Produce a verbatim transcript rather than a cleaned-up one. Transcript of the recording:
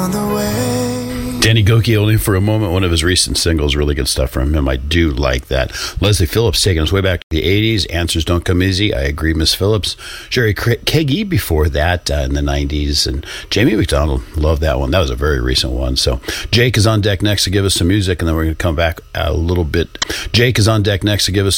On the way. Danny Gokey, Only for a Moment, one of his recent singles. Really good stuff from him. I do like that. Leslie Phillips taking us way back to the eighties. Answers Don't Come Easy. I agree, Miss Phillips. Sherry Keggy before that uh, in the nineties. And Jamie McDonald, love that one. That was a very recent one. So Jake is on deck next to give us some music, and then we're going to come back a little bit. Jake is on deck next to give us